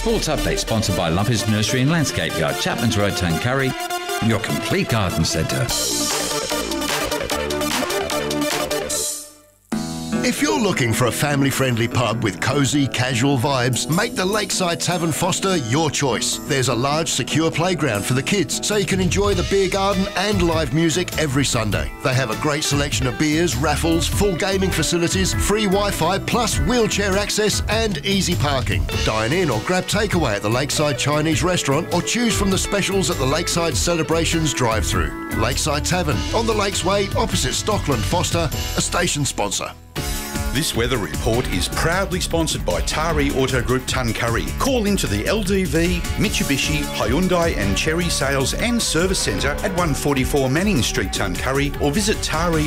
Sports Update sponsored by Lumpy's Nursery and Landscape Yard, Chapman's Road, Tuncurry, your complete garden centre. If you're looking for a family-friendly pub with cosy, casual vibes, make the Lakeside Tavern Foster your choice. There's a large, secure playground for the kids, so you can enjoy the beer garden and live music every Sunday. They have a great selection of beers, raffles, full gaming facilities, free Wi-Fi, plus wheelchair access and easy parking. Dine in or grab takeaway at the Lakeside Chinese restaurant or choose from the specials at the Lakeside Celebrations drive-thru. Lakeside Tavern, on the Lakes Way, opposite Stockland Foster, a station sponsor. This weather report is proudly sponsored by Tari Auto Group Tuncurry. Call into the LDV, Mitsubishi, Hyundai and Chery Sales and Service Centre at 144 Manning Street, Tuncurry, or visit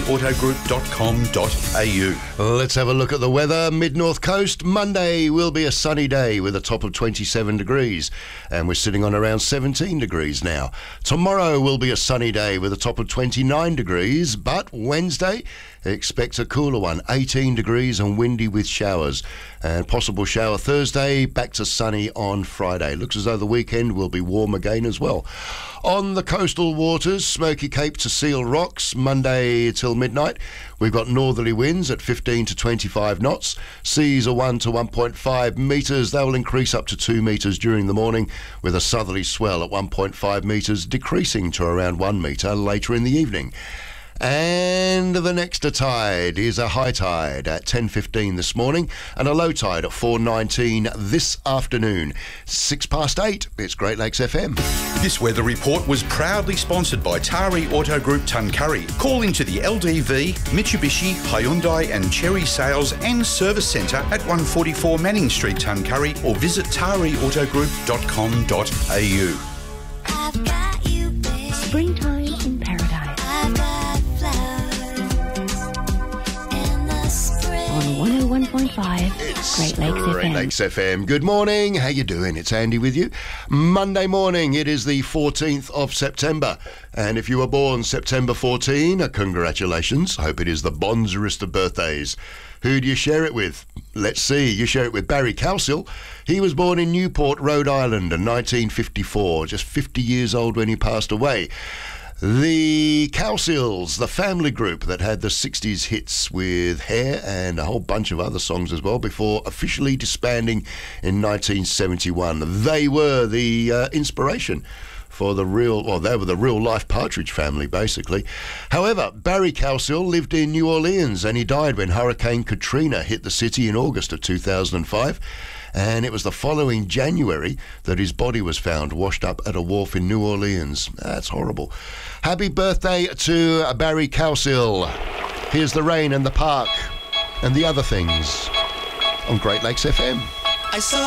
tariautogroup.com.au. Let's have a look at the weather. Mid-North Coast, Monday will be a sunny day with a top of 27 degrees, and we're sitting on around 17 degrees now. Tomorrow will be a sunny day with a top of 29 degrees, but Wednesday, expect a cooler one, 18 degrees and windy with showers. And possible shower Thursday, back to sunny on Friday. Looks as though the weekend will be warm again as well. On the coastal waters, Smoky Cape to Seal Rocks, Monday till midnight. We've got northerly winds at 15 to 25 knots. Seas are 1 to 1.5 metres. They will increase up to 2 metres during the morning, with a southerly swell at 1.5 metres, decreasing to around 1 metre later in the evening. And the next tide is a high tide at 10:15 this morning and a low tide at 4:19 this afternoon. 8:06, it's Great Lakes FM. This weather report was proudly sponsored by Tari Auto Group Tuncurry. Call into the LDV, Mitsubishi, Hyundai and Chery Sales and Service Centre at 144 Manning Street, Tuncurry, or visit tariautogroup.com.au. I've got you, babe. Springtime in paradise. On 101.5 Great Lakes FM. Great Lakes FM. Good morning. How you doing? It's Andy with you. Monday morning. It is the 14th of September. And if you were born September 14, congratulations. Hope it is the bonzerest of birthdays. Who do you share it with? Let's see. You share it with Barry Cowsill. He was born in Newport, Rhode Island in 1954. Just 50 years old when he passed away. The Cowsills, the family group that had the 60s hits with Hair and a whole bunch of other songs as well before officially disbanding in 1971. They were the inspiration for they were the real-life Partridge Family, basically. However, Barry Cowsill lived in New Orleans and he died when Hurricane Katrina hit the city in August of 2005. And it was the following January that his body was found washed up at a wharf in New Orleans. That's horrible. Happy birthday to Barry Cowsill. Here's the rain and the park and the other things on Great Lakes FM. I saw